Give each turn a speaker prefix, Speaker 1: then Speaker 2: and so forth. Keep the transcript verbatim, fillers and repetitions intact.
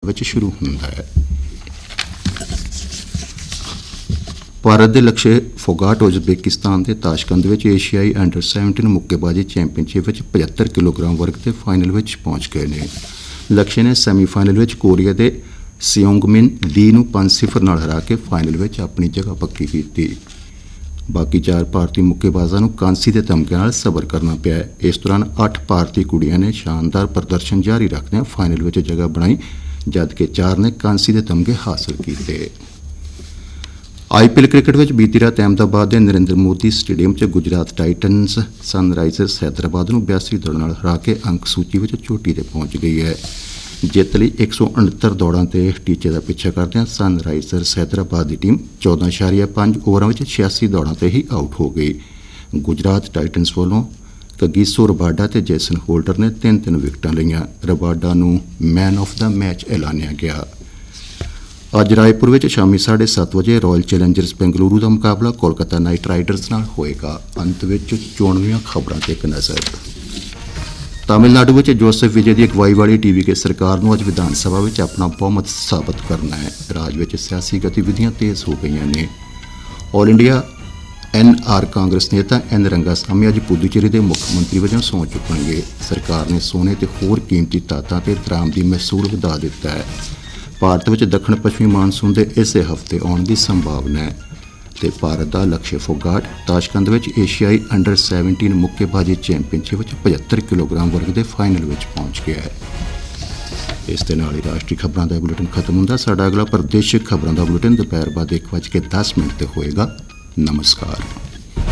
Speaker 1: ਵਿੱਚ ਸ਼ੁਰੂ ਹੁੰਦਾ ਹੈ। ਭਾਰਤ ਦੇ ਲਕਸ਼ੇ ਫੋਗਾਟ ਉਜ਼ਬੇਕਿਸਤਾਨ ਦੇ ਤਾਸ਼ਕੰਦ ਵਿੱਚ ਏਸ਼ੀਆਈ ਅੰਡਰ ਸੈਵਨਟੀਨ ਮੁੱਕੇਬਾਜ਼ੀ ਚੈਂਪੀਅਨਸ਼ਿਪ ਵਿੱਚ ਪਝੱਤਰ ਕਿਲੋਗ੍ਰਾਮ ਵਰਗ ਦੇ ਫਾਈਨਲ ਵਿੱਚ ਪਹੁੰਚ ਗਏ ਨੇ। ਲਕਸ਼ੇ ਨੇ ਸੈਮੀਫਾਈਨਲ ਵਿੱਚ ਕੋਰੀਆ ਦੇ ਸਿਓਂਗਮਿਨ ਲੀ ਨੂੰ ਪੰਜ ਸਿਫਰ ਨਾਲ ਹਰਾ ਕੇ ਫਾਈਨਲ ਵਿੱਚ ਆਪਣੀ ਜਗ੍ਹਾ ਪੱਕੀ ਕੀਤੀ। ਬਾਕੀ ਚਾਰ ਭਾਰਤੀ ਮੁੱਕੇਬਾਜ਼ਾਂ ਨੂੰ ਕਾਂਸੀ ਦੇ ਤਮਗੇ ਨਾਲ ਸਬਰ ਕਰਨਾ ਪਿਆ। ਇਸ ਦੌਰਾਨ ਅੱਠ ਭਾਰਤੀ ਕੁੜੀਆਂ ਨੇ ਸ਼ਾਨਦਾਰ ਪ੍ਰਦਰਸ਼ਨ ਜਾਰੀ ਰੱਖਦਿਆਂ ਫਾਈਨਲ ਵਿੱਚ ਜਗ੍ਹਾ ਬਣਾਈ, ਜਦਕਿ ਚਾਰ ਨੇ ਕਾਂਸੀ ਦੇ ਤਮਗੇ ਹਾਸਲ ਕੀਤੇ। ਆਈ ਪੀ ਐਲ ਕ੍ਰਿਕਟ ਵਿੱਚ ਬੀਤੀ ਰਾਤ ਅਹਿਮਦਾਬਾਦ ਦੇ ਨਰਿੰਦਰ ਮੋਦੀ ਸਟੇਡੀਅਮ 'ਚ ਗੁਜਰਾਤ ਟਾਈਟਨਸ ਸਨਰਾਈਜ਼ਰਸ ਹੈਦਰਾਬਾਦ ਨੂੰ ਬਿਆਸੀ ਦੌੜਾਂ ਨਾਲ ਹਰਾ ਕੇ ਅੰਕ ਸੂਚੀ ਵਿੱਚ ਚੋਟੀ 'ਤੇ ਪਹੁੰਚ ਗਈ ਹੈ। ਜਿੱਤ ਲਈ ਇੱਕ ਸੌ ਉਣਹੱਤਰ ਦੌੜਾਂ ਤੇ ਟੀਚੇ ਦਾ ਪਿੱਛਾ ਕਰਦਿਆਂ ਸਨਰਾਈਜ਼ਰਸ ਹੈਦਰਾਬਾਦ ਦੀ ਟੀਮ ਚੌਦਾਂ ਇਸ਼ਾਰੀਆ ਪੰਜ ਓਵਰਾਂ ਵਿੱਚ ਛਿਆਸੀ ਦੌੜਾਂ ਤੇ ਹੀ ਆਊਟ ਹੋ ਗਈ। ਗੁਜਰਾਤ ਟਾਈਟਨਸ ਵੱਲੋਂ ਕਗੀਸੋ ਰਬਾਡਾ ਤੇ ਜੇਸਨ ਹੋਲਡਰ ਨੇ ਤਿੰਨ ਤਿੰਨ ਵਿਕਟਾਂ ਲਈਆਂ। ਰਬਾਡਾ ਨੂੰ ਮੈਨ ਆਫ ਦਾ ਮੈਚ ਐਲਾਨਿਆ ਗਿਆ। ਅੱਜ ਰਾਏਪੁਰ ਵਿੱਚ ਸ਼ਾਮੀ ਸਾਢੇ ਸੱਤ ਵਜੇ ਰਾਇਲ ਚੈਲੰਜਰਸ ਬੈਂਗਲੁਰੂ ਦਾ ਮੁਕਾਬਲਾ ਕੋਲਕਾਤਾ ਨਾਈਟ ਰਾਈਡਰਸ ਨਾਲ ਹੋਏਗਾ। ਅੰਤ ਵਿੱਚ ਚੋਣਵੀਆਂ ਖਬਰਾਂ ਤੇ ਇੱਕ ਨਜ਼ਰ। ਤਾਮਿਲਨਾਡੂ ਵਿੱਚ ਜੋਸਫ ਵਿਜੇ ਦੀ ਅਗਵਾਈ ਵਾਲੀ ਟੀ ਵੀ ਕੇ ਸਰਕਾਰ ਨੂੰ ਅੱਜ ਵਿਧਾਨ ਸਭਾ ਵਿੱਚ ਆਪਣਾ ਬਹੁਮਤ ਸਾਬਤ ਕਰਨਾ ਹੈ। ਰਾਜ ਵਿੱਚ ਸਿਆਸੀ ਗਤੀਵਿਧੀਆਂ ਤੇਜ਼ ਹੋ ਗਈਆਂ ਨੇ। All India N R Congress ਨੇਤਾ ਐਨ ਰੰਗਾਸਾਮੀ ਅੱਜ ਪੁਦੂਚੇਰੀ ਦੇ ਮੁੱਖ ਮੰਤਰੀ ਵਜੋਂ ਸਹੁੰ ਚੁੱਕਣਗੇ। ਸਰਕਾਰ ਨੇ ਸੋਨੇ ਤੇ ਹੋਰ ਕੀਮਤੀ ਧਾਤਾਂ ਤੇ ਦਰਾਮਦੀ ਮਹਿਸੂਲ ਵਧਾ ਦਿੱਤਾ ਹੈ। ਭਾਰਤ ਵਿੱਚ ਦੱਖਣ ਪੱਛਮੀ ਮਾਨਸੂਨ ਦੇ ਇਸੇ ਹਫ਼ਤੇ ਆਉਣ ਦੀ ਸੰਭਾਵਨਾ ਹੈ ਤੇ ਭਾਰਤ ਦਾ ਲਕਸ਼ੇ ਫੋਗਾਟ ਤਾਸ਼ਕੰਦ ਵਿੱਚ ਏਸ਼ੀਆਈ ਅੰਡਰ ਸੈਵਨਟੀਨ ਮੁੱਕੇਬਾਜ਼ੀ ਚੈਂਪੀਅਨਸ਼ਿਪ ਵਿੱਚ ਪਝੱਤਰ ਕਿਲੋਗ੍ਰਾਮ ਵਰਗ ਦੇ ਫਾਈਨਲ ਵਿੱਚ ਪਹੁੰਚ ਗਿਆ ਹੈ। ਇਸ ਦੇ ਨਾਲ ਹੀ ਰਾਸ਼ਟਰੀ ਖਬਰਾਂ ਦਾ ਬੁਲੇਟਿਨ ਖਤਮ ਹੁੰਦਾ। ਸਾਡਾ ਅਗਲਾ ਪ੍ਰਦੇਸ਼ਿਕ ਖਬਰਾਂ ਦਾ ਬੁਲੇਟਿਨ ਦੁਪਹਿਰ ਬਾਅਦ ਇੱਕ ਵੱਜ ਕੇ ਦਸ ਮਿੰਟ ਤੇ ਹੋਏਗਾ। ਨਮਸਕਾਰ।